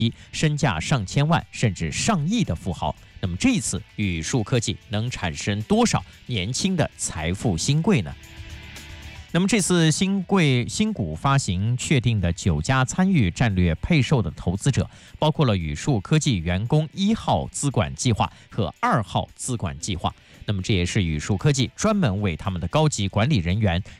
身价上千万甚至上亿的富豪。那么这一次宇树科技能产生多少年轻的财富新贵呢？那么这次新股发行确定的9家参与战略配售的投资者，包括了宇树科技员工1号资管计划和2号资管计划。那么这也是宇树科技专门为他们的高级管理人员